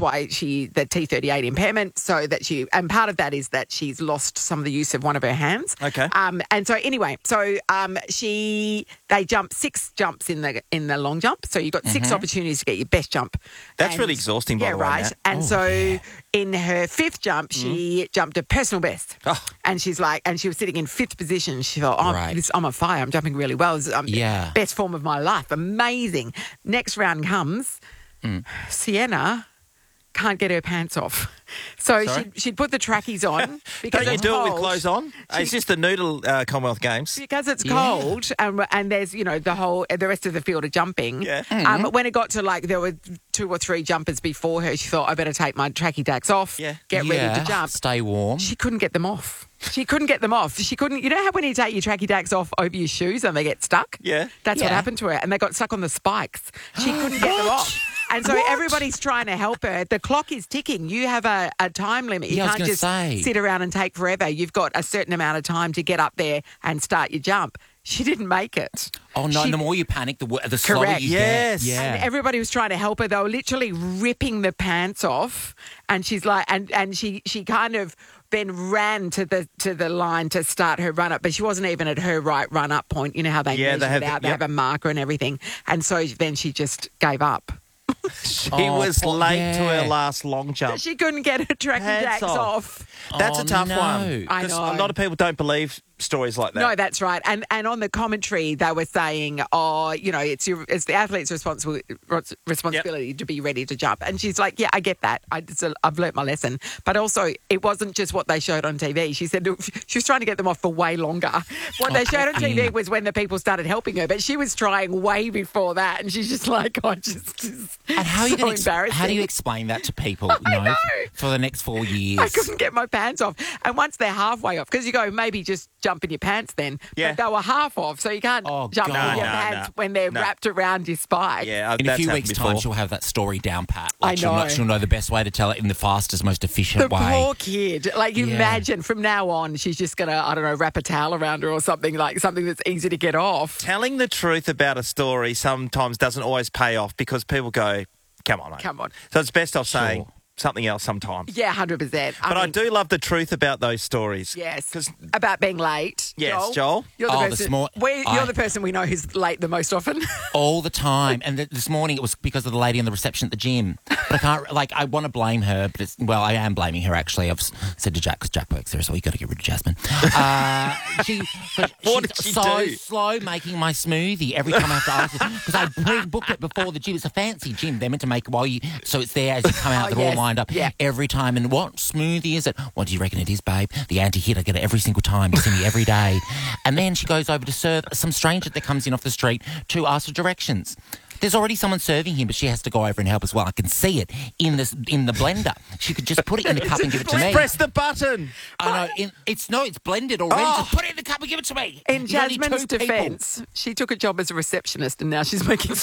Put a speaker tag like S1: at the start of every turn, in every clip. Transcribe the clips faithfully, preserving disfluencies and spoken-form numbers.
S1: why she, the T thirty-eight impairment, so that she, and part of that is that she's lost some of the use of one of her hands.
S2: Okay.
S1: Um, and so anyway, so um, she, they jump six jumps in the in the long jump. So you've got six
S2: Mm-hmm.
S1: opportunities to get your best jump.
S2: That's
S1: And-
S2: really exhausting, by
S1: yeah,
S2: the way,
S1: right.
S2: Matt.
S1: And
S3: Oh,
S1: so
S3: yeah.
S1: in her fifth jump, she jumped a personal best.
S2: Oh.
S1: And she's like, and she was sitting in fifth position. She thought, oh,
S3: Right.
S1: this, I'm on fire. I'm jumping really well. This is, um,
S3: Yeah.
S1: best form of my life. Amazing. Next round comes.
S3: Mm.
S1: Sienna can't get her pants off. So
S2: Sorry?
S1: she, she'd put the trackies on because
S2: Don't you
S1: it's
S2: do it with
S1: cold.
S2: clothes on? It's just the Noodle uh, Commonwealth Games.
S1: Because it's
S3: Yeah.
S1: cold and, and there's, you know, the whole, the rest of the field are jumping.
S2: Yeah.
S1: Um, when it got to like, there were two or three jumpers before her, she thought, I better take my tracky dacks off,
S2: Yeah.
S1: get
S3: yeah.
S1: ready to jump.
S3: Stay warm.
S1: She couldn't get them off. She couldn't get them off. She couldn't, you know how when you take your tracky dacks off over your shoes and they get stuck?
S2: Yeah.
S1: That's what
S3: Yeah.
S1: happened to her. And they got stuck on the spikes. She couldn't get them off. And so everybody's trying to help her. The clock is ticking. You have a, a time limit. You
S3: Yeah, I was
S1: can't
S3: gonna
S1: just
S3: say.
S1: sit around and take forever. You've got a certain amount of time to get up there and start your jump. She didn't make it.
S3: Oh, no,
S1: She-
S3: and the more you panic, the, wo- the slower
S1: Correct.
S3: you
S2: Yes.
S3: get. Yeah.
S1: And everybody was trying to help her. They were literally ripping the pants off, and she's like, and and she she kind of then ran to the to the line to start her run up, but she wasn't even at her right run up point. You know how they
S2: Yeah,
S1: measure
S2: they have
S1: it
S2: the-
S1: out. They
S2: yep.
S1: have a marker and everything, and so then she just gave up.
S2: She
S3: Oh,
S2: was
S3: poor-
S2: late to
S3: yeah.
S2: her last long jump.
S1: She couldn't get her tracky
S2: Pants
S1: jacks
S2: off.
S1: off.
S2: That's
S3: Oh,
S2: a tough
S3: no.
S2: one.
S1: I
S2: 'Cause
S1: know.
S2: A lot of people don't believe stories like that.
S1: No, that's right. And and on the commentary, they were saying, "Oh, you know, it's your it's the athlete's responsible responsibility to be ready to jump." And she's like, "Yeah, I get that. I, it's a, I've learnt my lesson." But also, it wasn't just what they showed on T V. She said she was trying to get them off for way longer. What they showed on T V was when the people started helping her, but she was trying way before that, and she's just like, "Oh, just, just
S3: And how are you
S1: so
S3: going to
S1: embarrassing."
S3: how do you explain that to people? You know,
S1: know.
S3: for the next four years.
S1: I couldn't get my pants off. And once they're halfway off, because you go, maybe just jump in your pants then.
S2: Yeah.
S1: But they were half off, so you can't
S3: Oh,
S1: jump
S3: God.
S1: in your
S2: No, no,
S1: pants
S2: no.
S1: when they're
S2: No.
S1: wrapped around your spike.
S2: Yeah,
S3: In a
S2: that's
S3: few
S2: happened
S3: weeks' time,
S2: before.
S3: she'll have that story down pat.
S1: I
S3: Like she'll know.
S1: know.
S3: She'll know the best way to tell it in the fastest, most efficient
S1: The
S3: way.
S1: poor kid. Like, you
S3: Yeah.
S1: imagine from now on, she's just going to, I don't know, wrap a towel around her or something, like something that's easy to get off.
S2: Telling the truth about a story sometimes doesn't always pay off because people go, come on, mate.
S1: Come on.
S2: So it's best off saying
S3: Sure.
S2: something else sometimes.
S1: Yeah, one hundred percent.
S2: But I do love the truth about those stories.
S1: Yes.
S2: Because
S1: About being late.
S2: Yes, Joel.
S1: You're the
S3: Oh,
S1: person,
S3: this mor-
S1: we, you're
S3: I-
S1: the person we know who's late the most often.
S3: All the time. And th- this morning it was because of the lady in the reception at the gym. But I can't, like, I want to blame her, but it's, well, I am blaming her actually. I've s- said to Jack, because Jack works there, so you got to get rid of Jasmine. Uh, she, but
S2: What
S3: she's
S2: did she
S3: so
S2: do?
S3: slow making my smoothie every time I have to ask her. Because I pre-booked it before the gym. It's a fancy gym. They're meant to make it while you, so it's there as you come out,
S1: Oh,
S3: they're
S1: yes.
S3: all lined up
S1: Yeah.
S3: every time. And what smoothie is it? What do you reckon it is, babe? The anti-hit, I get it every single time. You see me every day. And then she goes over to serve some stranger that comes in off the street to ask for directions. There's already someone serving him, but she has to go over and help as well. I can see it in this in the blender. She could just put it in the cup and give it to me.
S2: press the button.
S3: I know. In, it's no, it's blended already.
S2: Oh.
S3: Just put it in the cup and give it to me.
S1: In
S3: There's only
S1: Jasmine's
S3: two people.
S1: defence, she took a job as a receptionist and now she's making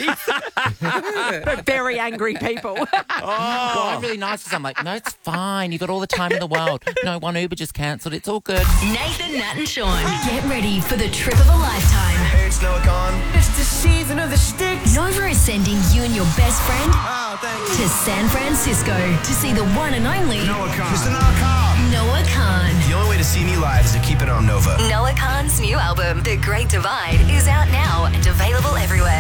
S1: smoothies. But very angry people.
S3: Well, I'm really nice because I'm like, no, it's fine. You've got all the time in the world. No, one Uber just cancelled. It's all good.
S4: Nathan, Nat and Sean. Get ready for the trip of a lifetime.
S5: Hey, it's Noah Khan. It's the season of the sticks.
S4: Nova is sending you and your best friend
S5: Oh, thank you.
S4: to San Francisco to see the one and only
S5: Noah Khan. Mister Noah Khan.
S4: Noah Khan.
S5: The only way to see me live is to keep it on Nova.
S4: Noah Khan's new album, The Great Divide, is out now and available everywhere.